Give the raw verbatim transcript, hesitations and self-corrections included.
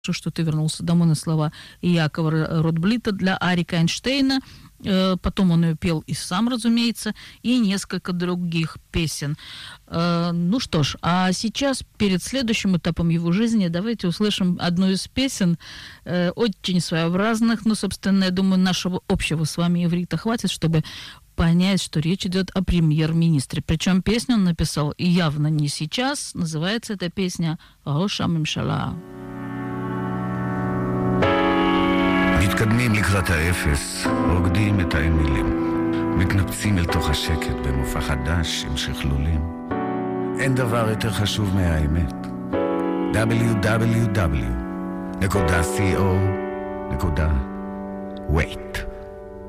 что ты вернулся домой» на слова Якова Ротблита для Арика Эйнштейна. Потом он ее пел и сам, разумеется, и несколько других песен. Ну что ж, а сейчас, перед следующим этапом его жизни, давайте услышим одну из песен, очень своеобразных, но, собственно, я думаю, нашего общего с вами иврита хватит, чтобы понять, что речь идет о премьер-министре. Причем песню он написал явно не сейчас. Называется эта песня «Рош ха-мемшала». מתקדמים לקראת האפס, רוקדים את האמילים, מתנפצים אל תוך השקט במופע חדש עם שכלולים. אין דבר יותר חשוב מהאמת. דאבליו דאבליו דאבליו נקודה סי או נקודה wait.